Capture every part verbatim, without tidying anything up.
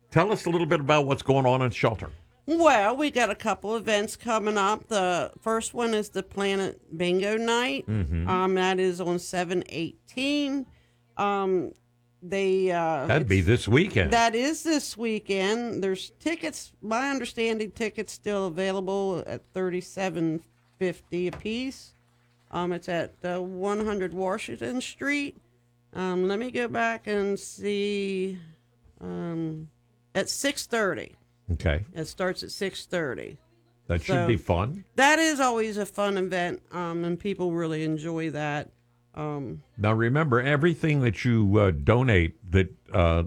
tell us a little bit about what's going on in shelter. Well, we got a couple events coming up. The first one is the Planet Bingo Night. Mm-hmm. Um, that is on seven eighteen. Um, they uh, That'd be this weekend. That is this weekend. There's tickets. My understanding, tickets still available at thirty-seven fifty a piece. Um, it's at uh, one hundred Washington Street. Um, let me go back and see. Um, at six thirty. Okay. It starts at six thirty. That should So, be fun. That is always a fun event, um, and people really enjoy that. Um, Now, remember, everything that you uh, donate, that uh,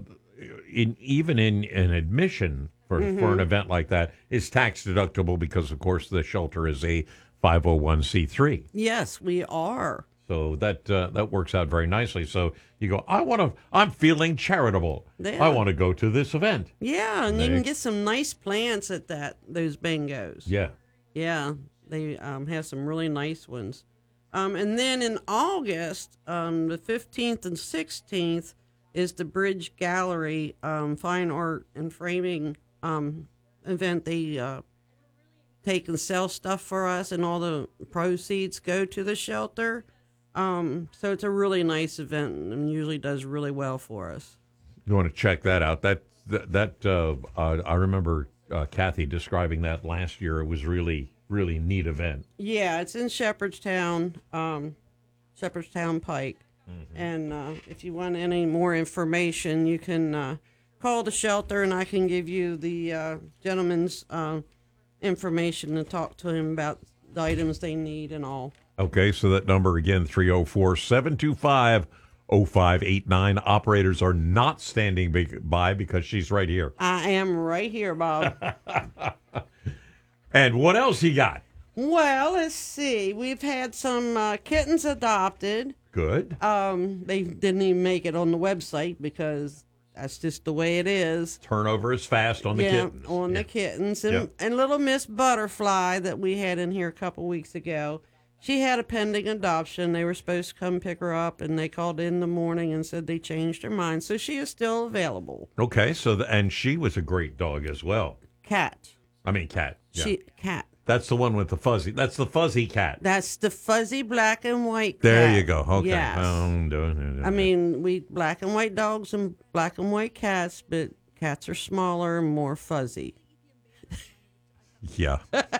in even in an admission for, Mm-hmm. for an event like that, is tax deductible because, of course, the shelter is a five oh one c three. yes, we are. So that uh, that works out very nicely. So you go, I want to, I'm feeling charitable. Yeah. I want to go to this event. Yeah, and you They- can get some nice plants at that those bingos. Yeah. Yeah, they um, have some really nice ones. Um, and then in August, um, the fifteenth and sixteenth, is the Bridge Gallery um, Fine Art and Framing um, event. They uh, take and sell stuff for us, and all the proceeds go to the shelter. Um, so it's a really nice event and usually does really well for us. You want to check that out. That, that, that uh, uh, I remember uh, Kathy describing that last year. It was really, really neat event. Yeah, it's in Shepherdstown, um, Shepherdstown Pike. And uh, if you want any more information, you can uh, call the shelter, and I can give you the uh, gentleman's uh, information and talk to him about the items they need and all. Okay, so that number again, three oh four, seven two five, oh five eight nine. Operators are not standing be- by because she's right here. I am right here, Bob. And what else you got? Well, let's see. We've had some uh, kittens adopted. Good. Um, they didn't even make it on the website because that's just the way it is. Turnover is fast on the yeah, kittens. on Yeah. the kittens. And, Yep. and little Miss Butterfly that we had in here a couple weeks ago, she had a pending adoption. They were supposed to come pick her up, and they called in the morning and said they changed their mind. So she is still available. Okay, so the, and she was a great dog as well. Cat. I mean, cat. Yeah. She cat. That's the one with the fuzzy. That's the fuzzy cat. That's the fuzzy black and white There cat. you go. Okay. Yes. Um, do- do- do- I mean, we black and white dogs and black and white cats, but cats are smaller and more fuzzy. yeah.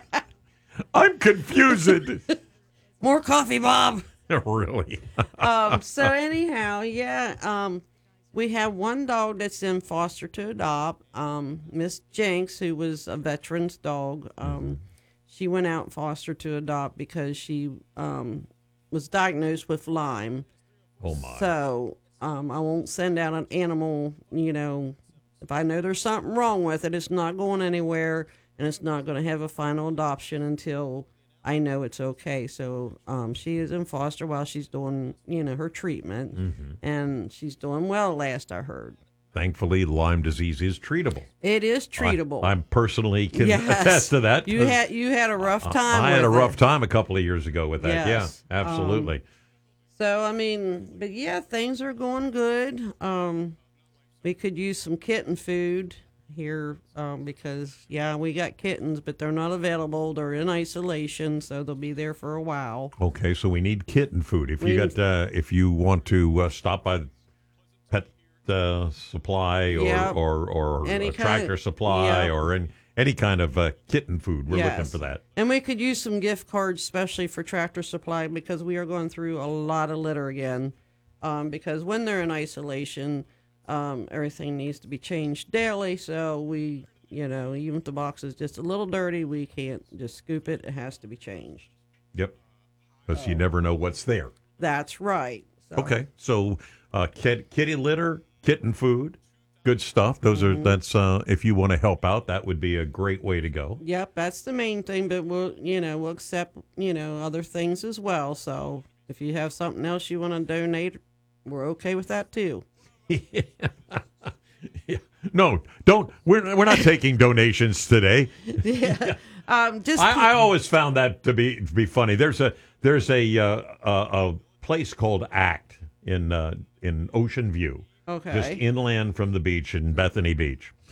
I'm confused. More coffee, Bob. Really. um, so anyhow, yeah, um, we have one dog that's in foster to adopt. Um, Miss Jenks, who was a veteran's dog, um, Mm-hmm. she went out foster to adopt because she um, was diagnosed with Lyme. Oh my. So um, I won't send out an animal, you know, if I know there's something wrong with it, it's not going anywhere, and it's not going to have a final adoption until I know it's okay. So um, she is in foster while she's doing, you know, her treatment, Mm-hmm. and she's doing well, last I heard. Thankfully, Lyme disease is treatable. It is treatable. I, I'm personally can Yes. attest to that. You had you had a rough time. I had a with rough it. time a couple of years ago with that. Yes. Yeah, absolutely. So I mean, but yeah, things are going good. Um, we could use some kitten food here um, because yeah, we got kittens, but they're not available. They're in isolation, so they'll be there for a while. Okay, so we need kitten food. If you We- got, uh, if you want to uh, stop by Pet uh, Supply or Yeah. or or Any a kind- Tractor Supply yeah. or any any kind of uh, kitten food, we're looking Yes. for that. And we could use some gift cards, especially for Tractor Supply, because we are going through a lot of litter again. Um, because when they're in isolation, um, everything needs to be changed daily. So we, you know, even if the box is just a little dirty, we can't just scoop it. It has to be changed. Yep, because you never know what's there. That's right. So, Okay, so uh, kit, kitty litter, kitten food, good stuff. Those Mm-hmm. are that's uh, if you want to help out, that would be a great way to go. Yep, that's the main thing. But we'll, you know, we'll accept, you know, other things as well. So if you have something else you want to donate, we're okay with that too. Yeah. No, don't. We're we're not taking donations today. Yeah. Um, just I, I always found that to be to be funny. There's a there's a uh, a, a place called ACT in uh, in Ocean View, okay. just inland from the beach in Bethany Beach,